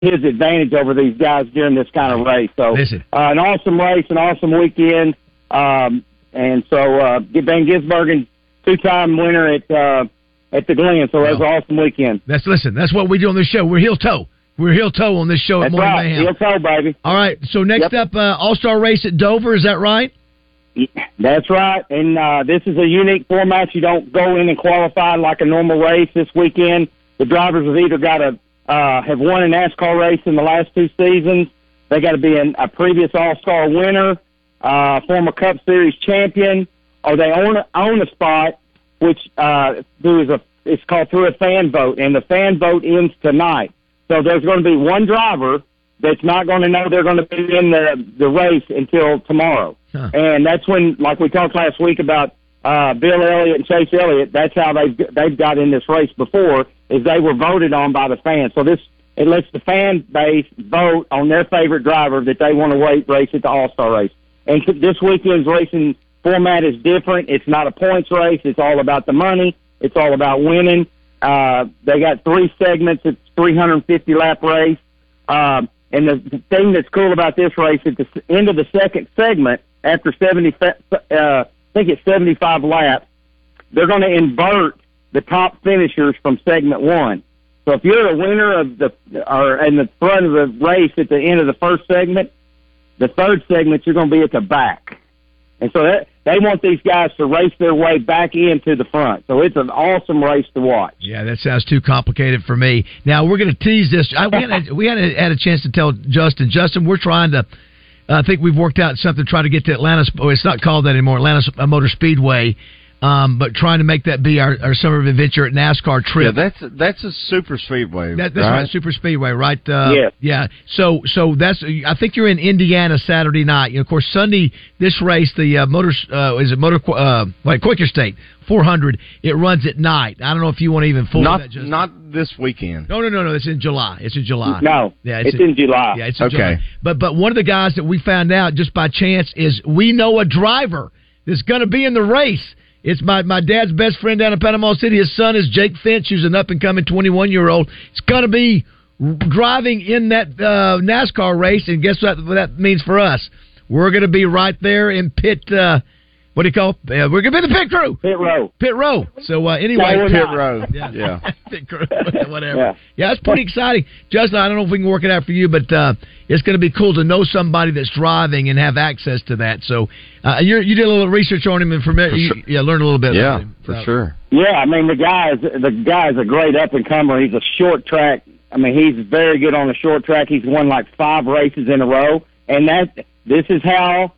his advantage over these guys during this kind of race. So an awesome race, an awesome weekend. And so Ben Gisbergen, 2-time winner at the Glen. So it was an awesome weekend. That's what we do on this show. We're heel toe. We're heel toe on this show at Morning Mayhem. Heel toe, baby. All right. So next up, All-Star race at Dover. Is that right? That's right. And this is a unique format. You don't go in and qualify like a normal race this weekend. The drivers have either got to have won a NASCAR race in the last 2 seasons. They got to be a previous All-Star winner, former Cup Series champion, or they own a spot, which it's called through a fan vote, and the fan vote ends tonight. So there's going to be one driver that's not going to know they're going to be in the race until tomorrow. Huh. And that's when, like we talked last week about Bill Elliott and Chase Elliott, that's how they've got in this race before, is they were voted on by the fans. So it lets the fan base vote on their favorite driver that they want to race at the All-Star race. And this weekend's racing format is different. It's not a points race. It's all about the money. It's all about winning. They got 3 segments. It's 350-lap race. And the thing that's cool about this race, at the end of the second segment, after 75 laps, they're going to invert the top finishers from segment 1. So if you're a winner in the front of the race at the end of the first segment, the third segment you're going to be at the back. And so they want these guys to race their way back into the front. So it's an awesome race to watch. Yeah, that sounds too complicated for me. Now, we're going to tease this. We hadn't had a chance to tell Justin. Justin, we're trying to, I think we've worked out something to try to get to Atlanta. It's not called that anymore, Atlanta Motor Speedway. But trying to make that be our summer adventure at NASCAR trip. Yeah, that's a super speedway. That's right, super speedway, right? Yeah. So that's. I think you're in Indiana Saturday night. Of course, Sunday this race, the Quaker State 400. It runs at night. I don't know if you want to even fool that. Not this weekend. No. It's in July. It's in July. No. Yeah, it's in July. Yeah, it's in July. But one of the guys that we found out just by chance is we know a driver that's going to be in the race. It's my dad's best friend down in Panama City. His son is Jake Finch, who's an up-and-coming 21-year-old. It's going to be driving in that NASCAR race, and guess what that means for us? We're going to be right there in pit. What do you call it? We're going to be the pit crew. Pit row. So anyway, pit row. Yeah. Pit crew. Whatever. Yeah, it's pretty exciting. Justin, I don't know if we can work it out for you, but it's going to be cool to know somebody that's driving and have access to that. So you did a little research on him and learned a little bit about him. For sure. Yeah, I mean the guy's a great up and comer. He's a short track. I mean he's very good on the short track. He's won like 5 races in a row, and this is how.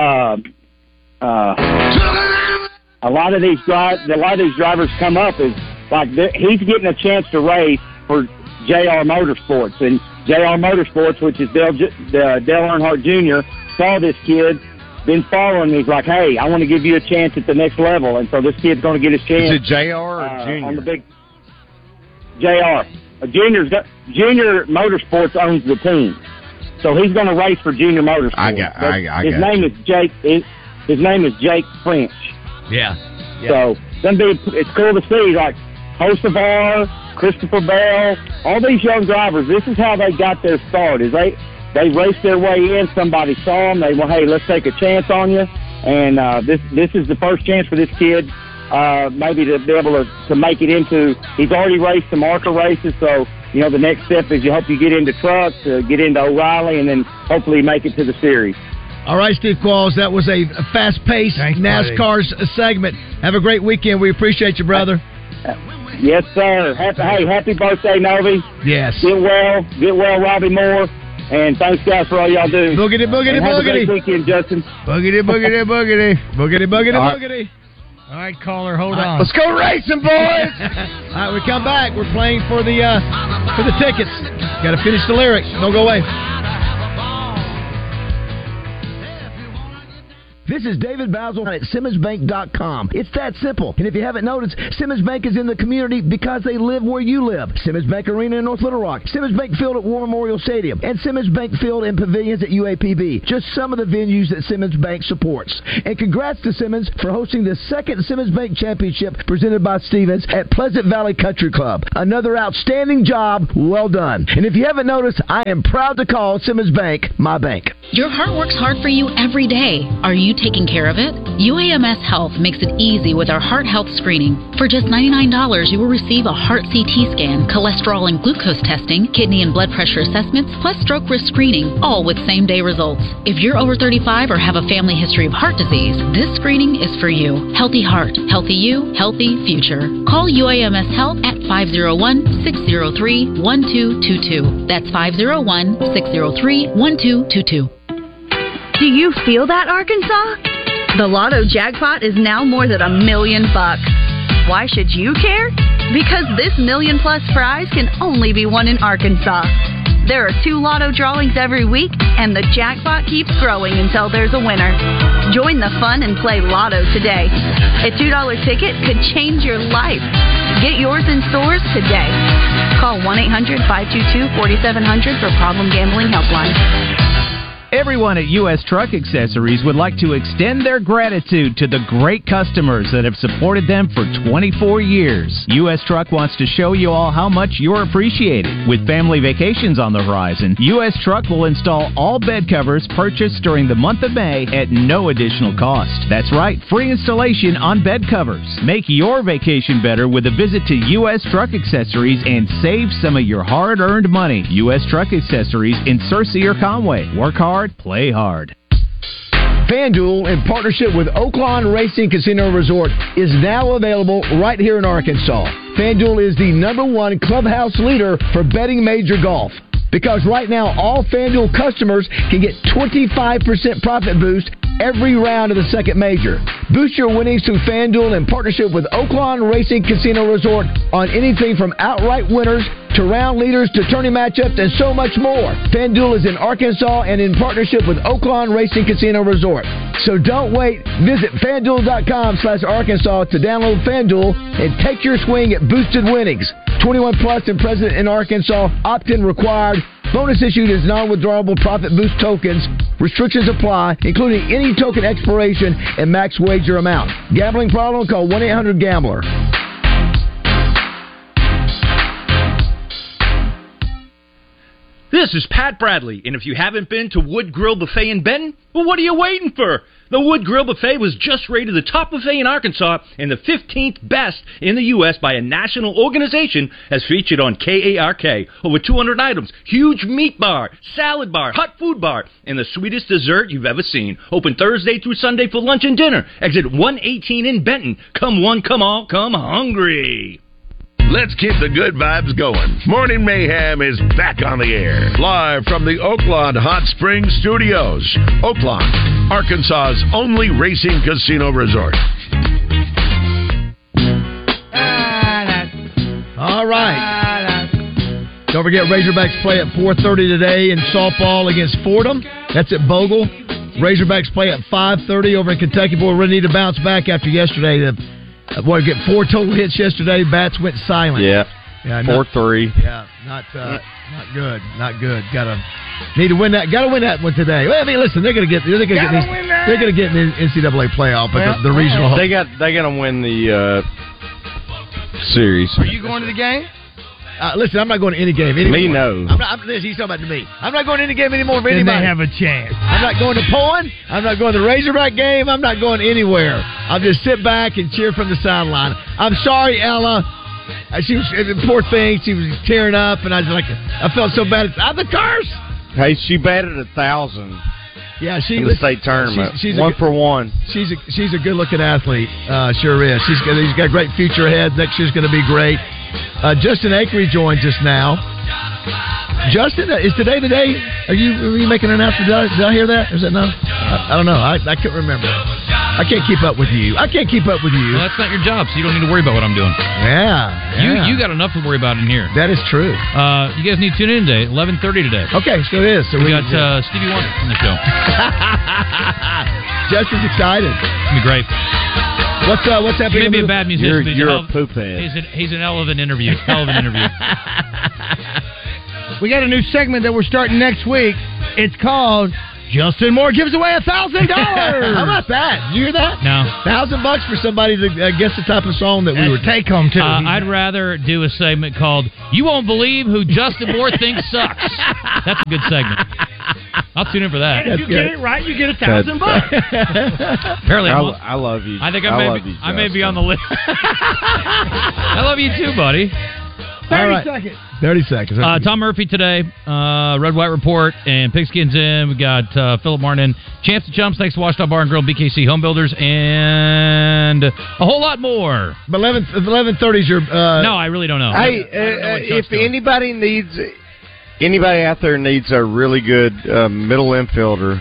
A lot of these drivers come up is like he's getting a chance to race for JR Motorsports, and JR Motorsports, which is Dale Earnhardt Jr., saw this kid, been following me. He's like, hey, I want to give you a chance at the next level, and so this kid's going to get his chance. Is it JR or Junior? On the big JR. Junior Motorsports owns the team, so he's going to race for Junior Motorsports. His name is Jake French. Yeah. So it's cool to see, like Hocevar, Christopher Bell, all these young drivers. This is how they got their start. Is they raced their way in. Somebody saw them. They went, hey, let's take a chance on you. And this is the first chance for this kid, maybe to be able to make it into. He's already raced some ARCA races, so the next step is you hope you get into trucks, get into O'Reilly, and then hopefully make it to the series. All right, Steve Qualls, that was a fast-paced NASCAR's segment. Have a great weekend. We appreciate you, brother. Yes, sir. Happy birthday, Novi. Yes. Get well, Robbie Moore. And thanks, guys, for all y'all do. Boogity, boogity, and have boogity. A great weekend, Justin. Boogity, boogity, boogity. Boogity, boogity, boogity. All right, caller, hold on. Let's go racing, boys! All right, we come back. We're playing for the tickets. Got to finish the lyrics. Don't go away. This is David Basil at SimmonsBank.com. It's that simple. And if you haven't noticed, Simmons Bank is in the community because they live where you live. Simmons Bank Arena in North Little Rock, Simmons Bank Field at War Memorial Stadium, and Simmons Bank Field and Pavilions at UAPB. Just some of the venues that Simmons Bank supports. And congrats to Simmons for hosting the second Simmons Bank Championship presented by Stevens at Pleasant Valley Country Club. Another outstanding job. Well done. And if you haven't noticed, I am proud to call Simmons Bank my bank. Your heart works hard for you every day. Are you taking care of it? UAMS Health makes it easy with our heart health screening. For just $99, you will receive a heart CT scan, cholesterol and glucose testing, kidney and blood pressure assessments, plus stroke risk screening, all with same-day results. If you're over 35 or have a family history of heart disease, this screening is for you. Healthy heart, healthy you, healthy future. Call UAMS Health at 501-603-1222. That's 501-603-1222. Do you feel that, Arkansas? The Lotto jackpot is now more than $1 million. Why should you care? Because this $1 million+ prize can only be won in Arkansas. There are 2 Lotto drawings every week, and the jackpot keeps growing until there's a winner. Join the fun and play Lotto today. A $2 ticket could change your life. Get yours in stores today. Call 1-800-522-4700 for Problem Gambling Helpline. Everyone at U.S. Truck Accessories would like to extend their gratitude to the great customers that have supported them for 24 years. U.S. Truck wants to show you all how much you're appreciated. With family vacations on the horizon, U.S. Truck will install all bed covers purchased during the month of May at no additional cost. That's right, free installation on bed covers. Make your vacation better with a visit to U.S. Truck Accessories and save some of your hard-earned money. U.S. Truck Accessories in Searcy or Conway. Work hard, play hard. FanDuel, in partnership with Oaklawn Racing Casino Resort, is now available right here in Arkansas. FanDuel is the #1 clubhouse leader for betting major golf. Because right now, all FanDuel customers can get 25% profit boost every round of the second major. Boost your winnings through FanDuel in partnership with Oaklawn Racing Casino Resort on anything from outright winners to round leaders to tourney matchups and so much more. FanDuel is in Arkansas and in partnership with Oaklawn Racing Casino Resort. So don't wait. Visit FanDuel.com/Arkansas to download FanDuel and take your swing at boosted winnings. 21 plus and present in Arkansas. Opt-in required. Bonus issued as non-withdrawable profit boost tokens. Restrictions apply, including any token expiration and max wager amount. Gambling problem? Call 1-800-GAMBLER. This is Pat Bradley, and if you haven't been to Wood Grill Buffet in Benton, well, what are you waiting for? The Wood Grill Buffet was just rated the top buffet in Arkansas and the 15th best in the U.S. by a national organization as featured on KARK. Over 200 items, huge meat bar, salad bar, hot food bar, and the sweetest dessert you've ever seen. Open Thursday through Sunday for lunch and dinner. Exit 118 in Benton. Come one, come all, come hungry. Let's keep the good vibes going. Morning Mayhem is back on the air. Live from the Oaklawn Hot Springs Studios. Oaklawn, Arkansas's only racing casino resort. All right. Don't forget Razorbacks play at 4:30 today in softball against Fordham. That's at Bogle. Razorbacks play at 5:30 over in Kentucky. Boy, we really need to bounce back after yesterday. Get 4 total hits yesterday. Bats went silent. Yeah 4-3. Yeah, not good. Not good. Need to win that. Got to win that one today. Well, I mean, listen, they're going to get in the NCAA playoff, but the regional. They got to win the series. Are you going to the game? Listen, I'm not going to any game anymore. Me, no. He's talking about to me. I'm not going to any game anymore for anybody. Then they have a chance. I'm not going to Poland. I'm not going to the Razorback game. I'm not going anywhere. I'll just sit back and cheer from the sideline. I'm sorry, Ella. She was poor thing. She was tearing up, and I felt so bad. I'm the curse. Hey, she batted 1,000. Yeah, in the state tournament. She's one for one. She's a good-looking athlete. Sure is. She's got a great future ahead. Next year's going to be great. Justin Akery joins us now. Justin, is today the day? Are you making an announcement? Did I hear that? Is that no? I don't know. I couldn't remember. I can't keep up with you. Well, that's not your job, so you don't need to worry about what I'm doing. Yeah. You got enough to worry about in here. That is true. You guys need to tune in today, 11:30 today. Okay, so it is. So we got Stevie Wonder on the show. Justin's excited. It's going to be great. What's happening? Maybe a bad musician. You're a poop head. He's an hell of an interview. We got a new segment that we're starting next week. It's called Justin Moore Gives Away $1,000. How about that? Did you hear that? No. $1,000 for somebody to guess the type of song that we were take home too. I'd rather do a segment called "You Won't Believe Who Justin Moore Thinks Sucks." That's a good segment. I'll tune in for that. And if you get it right, you get $1,000. Apparently, I love you. I think I may be on the list. I love you too, buddy. 30 seconds. 30 seconds. Tom Murphy today, Red White Report, and Pigskins in. We got Philip Martin in. Champs and Chumps, thanks to Washtenaw Bar and Grill, BKC Home Builders, and a whole lot more. But 11:30 is your... no, I really don't know. Hey, if anybody out there needs a really good middle infielder,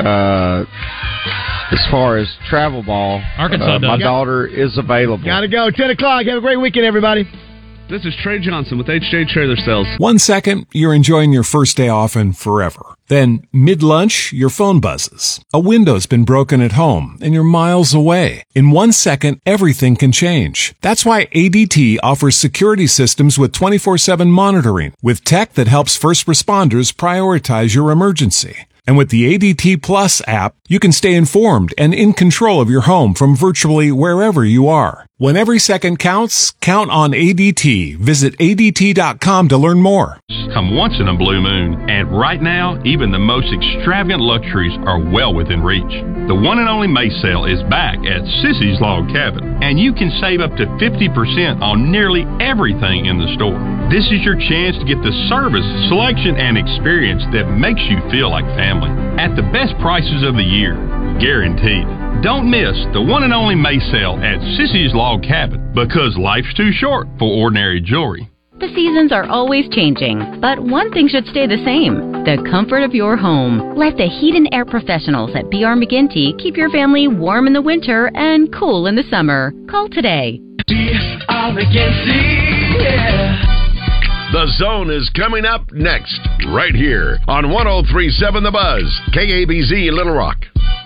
as far as travel ball, Arkansas my daughter is available. Gotta go. 10 o'clock. Have a great weekend, everybody. This is Trey Johnson with HJ Trailer Sales. 1 second, you're enjoying your first day off and forever. Then, mid-lunch, your phone buzzes. A window's been broken at home, and you're miles away. In 1 second, everything can change. That's why ADT offers security systems with 24/7 monitoring, with tech that helps first responders prioritize your emergency. And with the ADT Plus app, you can stay informed and in control of your home from virtually wherever you are. When every second counts, count on ADT. Visit ADT.com to learn more. Come once in a blue moon, and right now, even the most extravagant luxuries are well within reach. The one and only May sale is back at Sissy's Log Cabin, and you can save up to 50% on nearly everything in the store. This is your chance to get the service, selection, and experience that makes you feel like family at the best prices of the year, guaranteed. Don't miss the one and only May sale at Sissy's Log Cabin, because life's too short for ordinary jewelry. The seasons are always changing, but one thing should stay the same: the comfort of your home. Let the heat and air professionals at B.R. McGinty keep your family warm in the winter and cool in the summer. Call today. B.R. McGinty, yeah. The Zone is coming up next, right here on 103.7 The Buzz, KABZ Little Rock.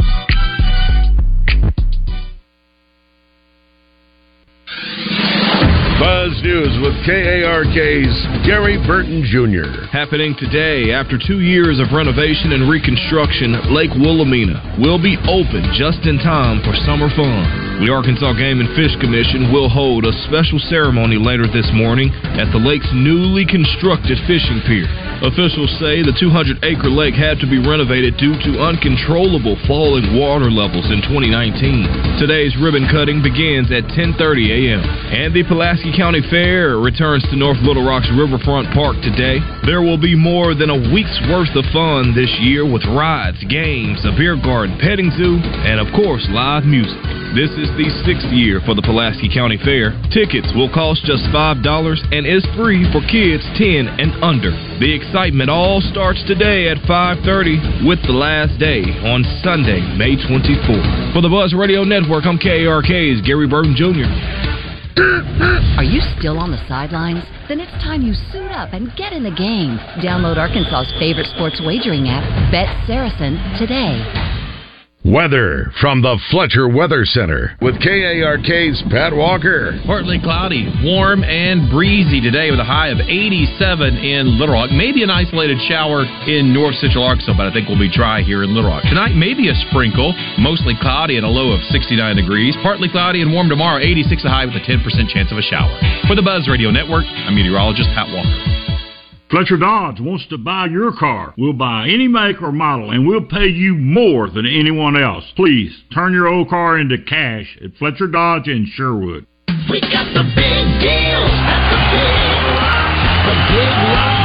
Buzz News with KARK's Gary Burton Jr. Happening today, after 2 years of renovation and reconstruction, Lake Wilhelmina will be open just in time for summer fun. The Arkansas Game and Fish Commission will hold a special ceremony later this morning at the lake's newly constructed fishing pier. Officials say the 200-acre lake had to be renovated due to uncontrollable falling water levels in 2019. Today's ribbon cutting begins at 10:30 a.m. And the Pulaski County Fair returns to North Little Rock's Riverfront Park today. There will be more than a week's worth of fun this year with rides, games, a beer garden, petting zoo, and of course, live music. This is the 6th year for the Pulaski County Fair. Tickets will cost just $5 and is free for kids 10 and under. The excitement all starts today at 5:30 with the last day on Sunday, May 24th. For the Buzz Radio Network, I'm KARK's Gary Burton Jr. Are you still on the sidelines? Then it's time you suit up and get in the game. Download Arkansas's favorite sports wagering app, Bet Saracen, today. Weather from the Fletcher Weather Center with KARK's Pat Walker. Partly cloudy, warm and breezy today with a high of 87 in Little Rock. Maybe an isolated shower in North Central Arkansas, but I think we'll be dry here in Little Rock. Tonight, maybe a sprinkle, mostly cloudy and a low of 69 degrees. Partly cloudy and warm tomorrow, 86 a high with a 10% chance of a shower. For the Buzz Radio Network, I'm meteorologist Pat Walker. Fletcher Dodge wants to buy your car. We'll buy any make or model, and we'll pay you more than anyone else. Please, turn your old car into cash at Fletcher Dodge in Sherwood. We got the big deals at the big rock. The big rock.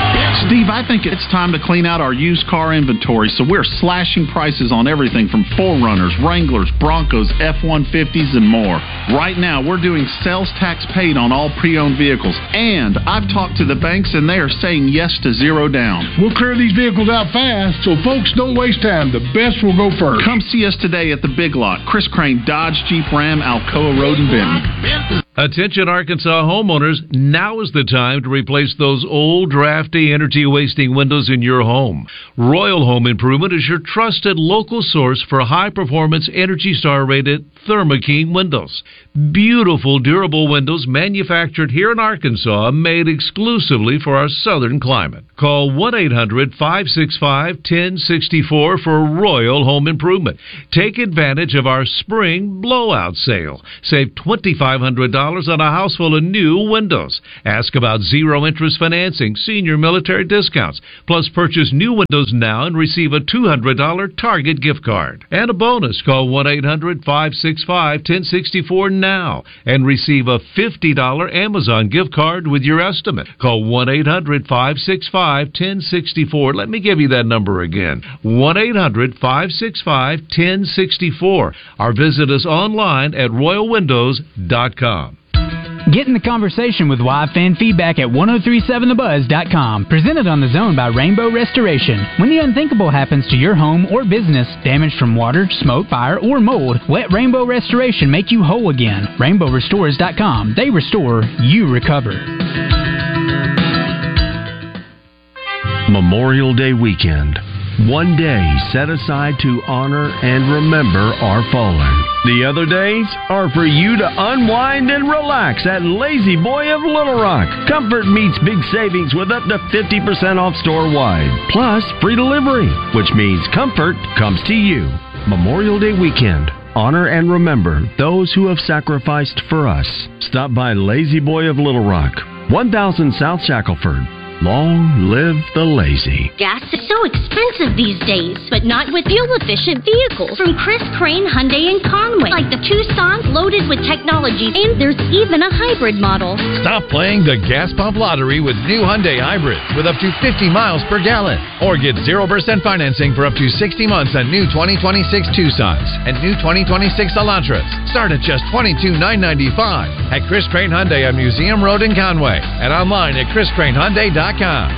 Steve, I think it's time to clean out our used car inventory, so we're slashing prices on everything from 4Runners, Wranglers, Broncos, F-150s, and more. Right now, we're doing sales tax paid on all pre-owned vehicles, and I've talked to the banks, and they are saying yes to 0 down. We'll clear these vehicles out fast, so folks don't waste time. The best will go first. Come see us today at the Big Lot, Chris Crane Dodge Jeep Ram, Alcoa Road and Benton. Attention Arkansas homeowners, now is the time to replace those old, drafty, energy-wasting windows in your home. Royal Home Improvement is your trusted local source for high-performance, Energy Star-rated Thermo King windows. Beautiful, durable windows manufactured here in Arkansas, made exclusively for our southern climate. Call 1-800-565-1064 for Royal Home Improvement. Take advantage of our spring blowout sale. Save $2,500 on a house full of new windows. Ask about zero-interest financing, senior military discounts. Plus, purchase new windows now and receive a $200 Target gift card. And a bonus. Call 1-800-565-1064 now and receive a $50 Amazon gift card with your estimate. Call 1-800-565-1064. Let me give you that number again. 1-800-565-1064. Or visit us online at royalwindows.com. Get in the conversation with live fan feedback at 1037thebuzz.com. Presented on The Zone by Rainbow Restoration. When the unthinkable happens to your home or business, damage from water, smoke, fire, or mold, let Rainbow Restoration make you whole again. RainbowRestores.com. They restore, you recover. Memorial Day weekend. One day set aside to honor and remember our fallen. The other days are for you to unwind and relax at Lazy Boy of Little Rock. Comfort meets big savings with up to 50% off store-wide. Plus, free delivery, which means comfort comes to you. Memorial Day weekend. Honor and remember those who have sacrificed for us. Stop by Lazy Boy of Little Rock, 1000 South Shackelford. Long live the lazy. Gas is so expensive these days, but not with fuel-efficient vehicles. From Chris Crane Hyundai in Conway, like the Tucson's loaded with technology, and there's even a hybrid model. Stop playing the gas pump lottery with new Hyundai hybrids with up to 50 miles per gallon. Or get 0% financing for up to 60 months on new 2026 Tucsons and new 2026 Elantras. Start at just $22,995 at Chris Crane Hyundai on Museum Road in Conway and online at chriscranehyundai.com.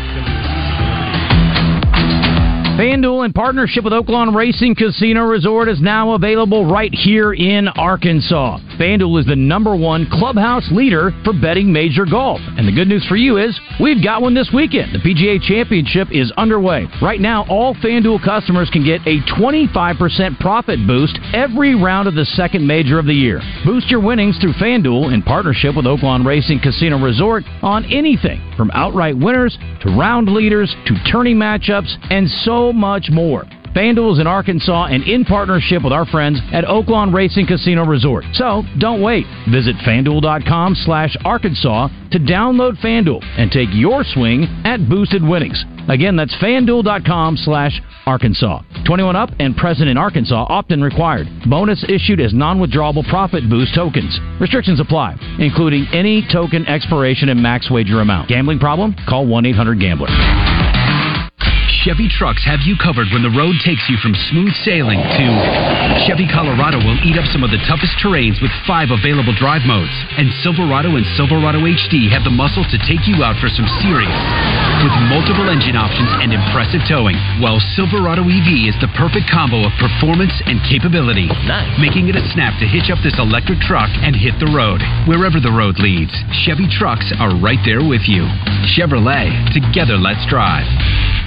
FanDuel, in partnership with Oaklawn Racing Casino Resort, is now available right here in Arkansas. FanDuel is the #1 clubhouse leader for betting major golf. And the good news for you is we've got one this weekend. The PGA Championship is underway. Right now, all FanDuel customers can get a 25% profit boost every round of the second major of the year. Boost your winnings through FanDuel in partnership with Oaklawn Racing Casino Resort on anything from outright winners to round leaders to tourney matchups and so much more. FanDuel is in Arkansas and in partnership with our friends at Oaklawn Racing Casino Resort. So, don't wait. Visit FanDuel.com/Arkansas to download FanDuel and take your swing at boosted winnings. Again, that's FanDuel.com/Arkansas. 21 up and present in Arkansas, opt-in required. Bonus issued as non-withdrawable profit boost tokens. Restrictions apply, including any token expiration and max wager amount. Gambling problem? Call 1-800-GAMBLER. Chevy trucks have you covered when the road takes you from smooth sailing to Chevy Colorado will eat up some of the toughest terrains with 5 available drive modes. And Silverado and Silverado HD have the muscle to take you out for some serious. With multiple engine options and impressive towing, while Silverado EV is the perfect combo of performance and capability. Nice. Making it a snap to hitch up this electric truck and hit the road. Wherever the road leads, Chevy trucks are right there with you. Chevrolet, together let's drive.